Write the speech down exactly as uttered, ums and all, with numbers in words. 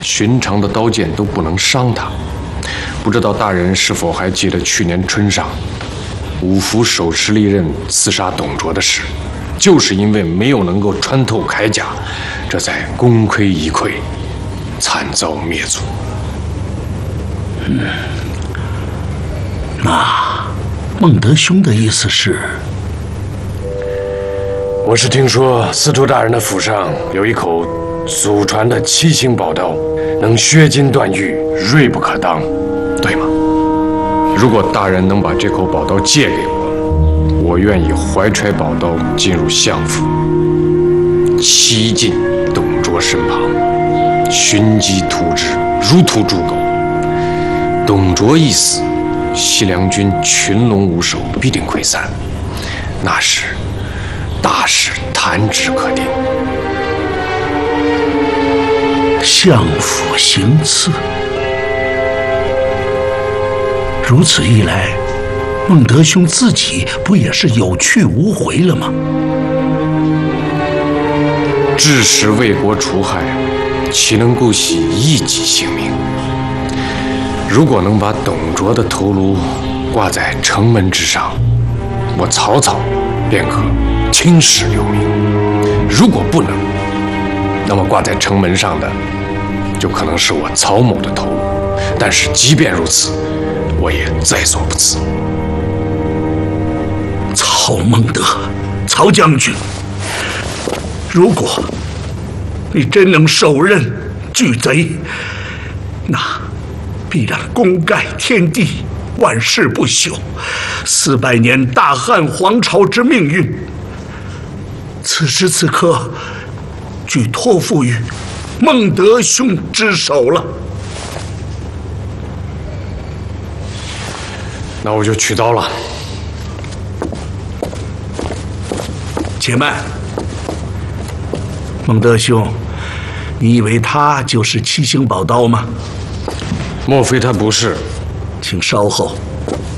寻常的刀剑都不能伤他。不知道大人是否还记得去年春上，五福手持利刃刺杀董卓的事？就是因为没有能够穿透铠甲，这才功亏一篑，惨遭灭族。 嗯，那孟德兄的意思是？ 我是听说司徒大人的府上有一口祖传的七星宝刀，能削金断玉，锐不可当，对吗？如果大人能把这口宝刀借给我，我愿意怀揣宝刀进入相府，西进董卓身旁，寻机屠之，如屠猪狗。董卓一死，西凉军群龙无首，必定溃散，那时大事弹指可定。 相府行刺，如此一来，孟德兄自己不也是有去无回了吗？ 致使为国除害，岂能顾惜一己性命？如果能把董卓的头颅挂在城门之上，我曹操便可青史留名；如果不能，那么挂在城门上的就可能是我曹某的头颅。但是即便如此，我也在所不辞。 曹孟德，曹将军，如果你真能手刃巨贼，那必然功盖天地，万世不朽。四百年大汉皇朝之命运，此时此刻，俱托付于孟德兄之手了。 那我就取刀了。 且慢，孟德兄，你以为他就是七星宝刀吗？ 莫非他不是？ 请稍后，